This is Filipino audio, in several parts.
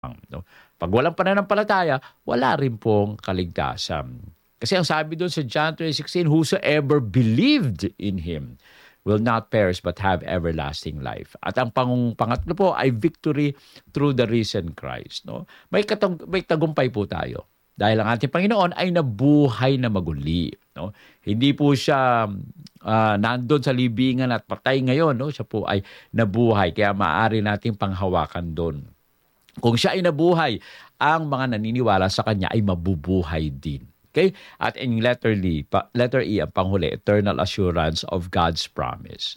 No? Pag walang pananampalataya, wala rin pong kaligtasan. Kasi ang sabi doon sa John 3:16, whosoever believed in Him will not perish but have everlasting life. At ang pangatlo po ay victory through the risen Christ. No? May tagumpay po tayo. Dahil ang ating Panginoon ay nabuhay na maguli. No? Hindi po siya nandun sa libingan at patay ngayon. No? Siya po ay nabuhay. Kaya maaari nating panghawakan doon. Kung siya ay nabuhay, ang mga naniniwala sa kanya ay mabubuhay din. Okay? At in letter E, ang panghuli, eternal assurance of God's promise.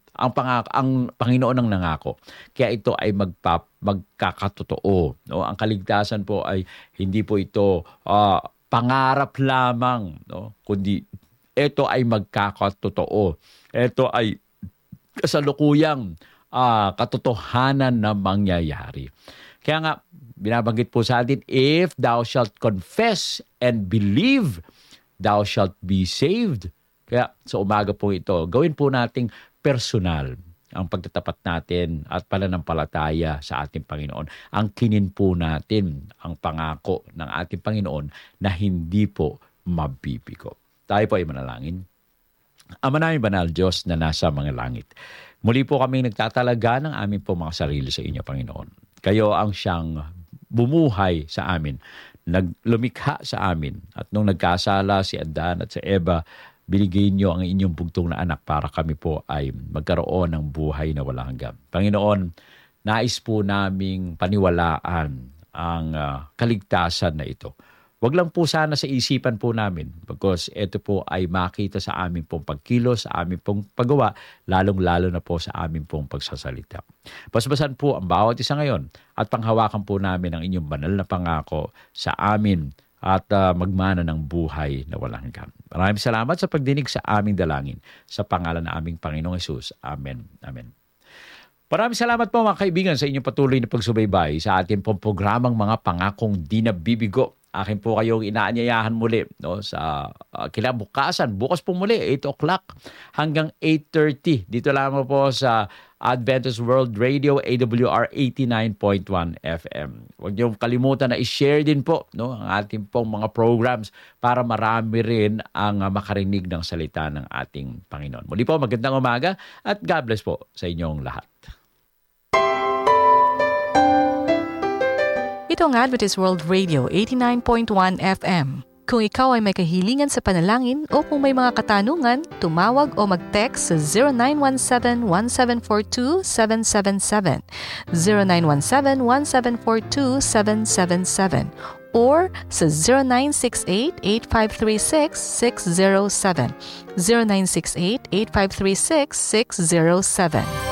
Ang Panginoon ang nangako. Kaya ito ay magkakatotoo. No? Ang kaligtasan po ay hindi po ito pangarap lamang. No? Kundi ito ay magkakatotoo. Ito ay kasalukuyang katotohanan na mangyayari. Kaya nga, binabanggit po sa atin, if thou shalt confess and believe, thou shalt be saved. Kaya sa umaga po ito, gawin po nating personal ang pagtatapat natin at pananampalataya sa ating Panginoon. Angkinin po natin ang pangako ng ating Panginoon na hindi po mabibigo. Tayo po ay manalangin. Ama namin banal Diyos na nasa mga langit. Muli po kami nagtatalaga ng aming po mga sarili sa inyo, Panginoon. Kayo ang siyang bumuhay sa amin, lumikha sa amin. At nung nagkasala si Adan at si Eva, binigay niyo ang inyong bugtong na anak para kami po ay magkaroon ng buhay na walang hanggan. Panginoon, nais po naming paniwalaan ang kaligtasan na ito. Wag lang po sana sa isipan po namin because ito po ay makita sa amin pong pagkilos, sa amin pong paggawa, lalong-lalo na po sa amin pong pagsasalita. Basbasan po ang bawat isa ngayon at panghawakan po namin ang inyong banal na pangako sa amin at magmana ng buhay na walang hanggan. Maraming salamat sa pagdinig sa aming dalangin. Sa pangalan ng aming Panginoong Hesus. Amen. Amen. Maraming salamat po mga kaibigan sa inyong patuloy na pagsubaybay sa ating pong programang mga pangakong di nabibigo. Akin po kayong inaanyayahan muli no, sa kinabukasan. Bukas po muli, 8 o'clock hanggang 8:30. Dito lamang po sa Adventist World Radio, AWR 89.1 FM. Huwag niyo kalimutan na i-share din po no, ang ating pong mga programs para marami rin ang makarinig ng salita ng ating Panginoon. Muli po, magandang umaga at God bless po sa inyong lahat. Ito ang Adventist World Radio 89.1 FM. Kung ikaw ay may kahilingan sa panalangin o kung may mga katanungan, tumawag o mag-text sa 0917-1742-777, 0917-1742-777, or sa 0968-8536-607, 0968-8536-607.